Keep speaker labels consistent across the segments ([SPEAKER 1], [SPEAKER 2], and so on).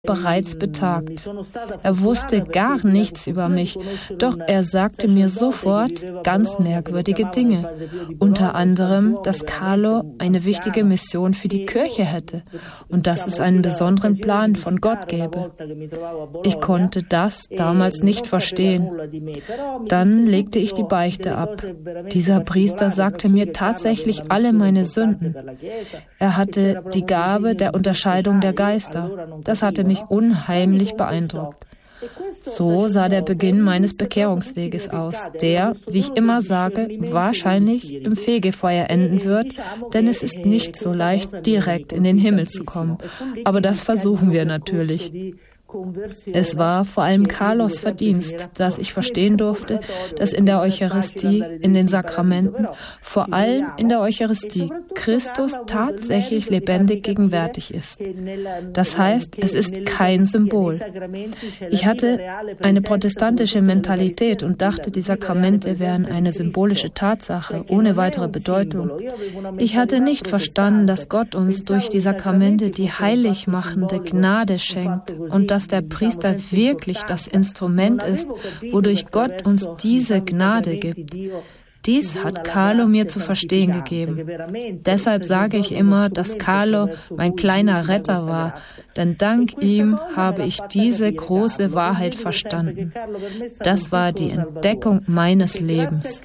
[SPEAKER 1] bereits betagt. Er wusste gar nichts über mich, doch er sagte mir sofort ganz merkwürdige Dinge. Unter anderem, dass Carlo eine wichtige Mission für die Kirche hätte und dass es einen besonderen Plan von Gott gäbe. Ich konnte das damals nicht verstehen. Dann legte ich die Beichte ab. Dieser Priester sagte mir tatsächlich alle meine Sünden. Er hatte die Gabe der Unterscheidung der Geister. Das hatte mich unheimlich beeindruckt. So sah der Beginn meines Bekehrungsweges aus, der, wie ich immer sage, wahrscheinlich im Fegefeuer enden wird, denn es ist nicht so leicht, direkt in den Himmel zu kommen. Aber das versuchen wir natürlich. Es war vor allem Carlos Verdienst, dass ich verstehen durfte, dass in der Eucharistie, in den Sakramenten, vor allem in der Eucharistie, Christus tatsächlich lebendig gegenwärtig ist. Das heißt, es ist kein Symbol. Ich hatte eine protestantische Mentalität und dachte, die Sakramente wären eine symbolische Tatsache, ohne weitere Bedeutung. Ich hatte nicht verstanden, dass Gott uns durch die Sakramente die heiligmachende Gnade schenkt und dass der Priester wirklich das Instrument ist, wodurch Gott uns diese Gnade gibt. Dies hat Carlo mir zu verstehen gegeben. Deshalb sage ich immer, dass Carlo mein kleiner Retter war, denn dank ihm habe ich diese große Wahrheit verstanden. Das war die Entdeckung meines Lebens.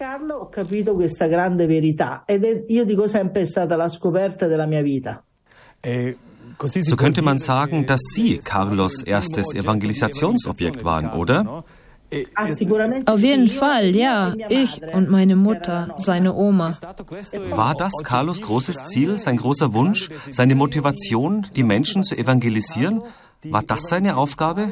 [SPEAKER 2] So könnte man sagen, dass Sie Carlos erstes Evangelisationsobjekt waren, oder?
[SPEAKER 1] Auf jeden Fall, ja. Ich und meine Mutter, seine Oma.
[SPEAKER 2] War das Carlos großes Ziel, sein großer Wunsch, seine Motivation, die Menschen zu evangelisieren? War das seine Aufgabe?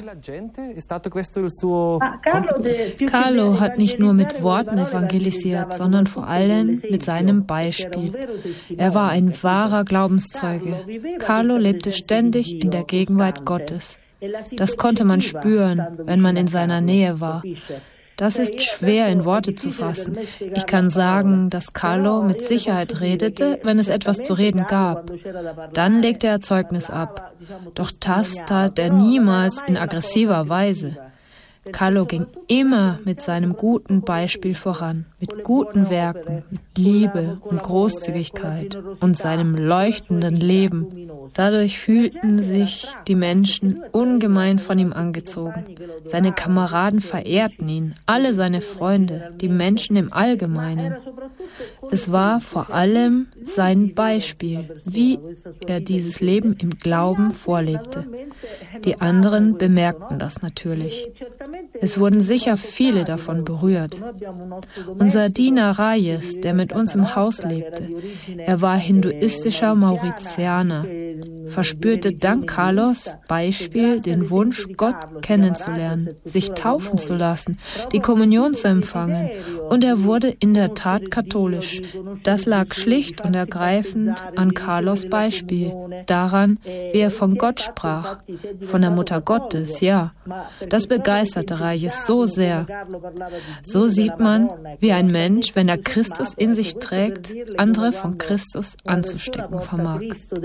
[SPEAKER 1] Carlo hat nicht nur mit Worten evangelisiert, sondern vor allem mit seinem Beispiel. Er war ein wahrer Glaubenszeuge. Carlo lebte ständig in der Gegenwart Gottes. Das konnte man spüren, wenn man in seiner Nähe war. Das ist schwer in Worte zu fassen. Ich kann sagen, dass Carlo mit Sicherheit redete, wenn es etwas zu reden gab. Dann legte er Zeugnis ab. Doch das tat er niemals in aggressiver Weise. Carlo ging immer mit seinem guten Beispiel voran, mit guten Werken, mit Liebe und Großzügigkeit und seinem leuchtenden Leben. Dadurch fühlten sich die Menschen ungemein von ihm angezogen. Seine Kameraden verehrten ihn, alle seine Freunde, die Menschen im Allgemeinen. Es war vor allem sein Beispiel, wie er dieses Leben im Glauben vorlebte. Die anderen bemerkten das natürlich. Es wurden sicher viele davon berührt. Unser Diener Reyes, der mit uns im Haus lebte, er war hinduistischer Mauritianer, verspürte dank Carlos Beispiel den Wunsch, Gott kennenzulernen, sich taufen zu lassen, die Kommunion zu empfangen, und er wurde in der Tat katholisch. Das lag schlicht und ergreifend an Carlos Beispiel, daran, wie er von Gott sprach, von der Mutter Gottes, ja. Das begeisterte Reyes so sehr. So sieht man, wie ein Mensch, wenn er Christus in sich trägt, andere von Christus anzustecken vermag.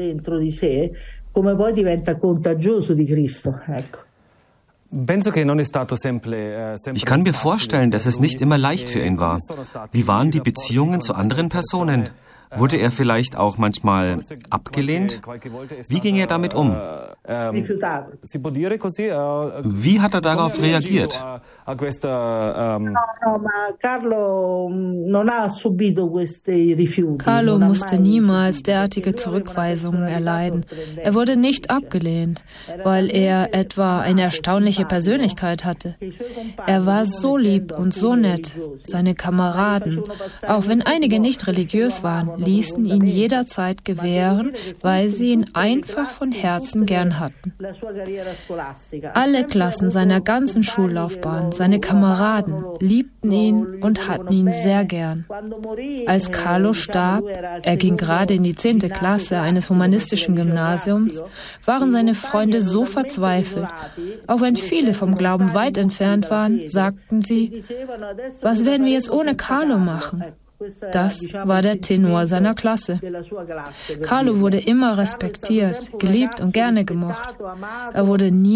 [SPEAKER 2] Ich kann mir vorstellen, dass es nicht immer leicht für ihn war. Wie waren die Beziehungen zu anderen Personen? Wurde er vielleicht auch manchmal abgelehnt? Wie ging er damit um? Wie hat er darauf reagiert?
[SPEAKER 1] Carlo musste niemals derartige Zurückweisungen erleiden. Er wurde nicht abgelehnt, weil er etwa eine erstaunliche Persönlichkeit hatte. Er war so lieb und so nett. Seine Kameraden, auch wenn einige nicht religiös waren, ließen ihn jederzeit gewähren, weil sie ihn einfach von Herzen gern hatten. Alle Klassen seiner ganzen Schullaufbahn, seine Kameraden, liebten ihn und hatten ihn sehr gern. Als Carlo starb, er ging gerade in die 10. Klasse eines humanistischen Gymnasiums, waren seine Freunde so verzweifelt. Auch wenn viele vom Glauben weit entfernt waren, sagten sie, was werden wir jetzt ohne Carlo machen? Das war der Tenor seiner Klasse. Carlo wurde immer respektiert, geliebt und gerne gemocht. Er wurde nie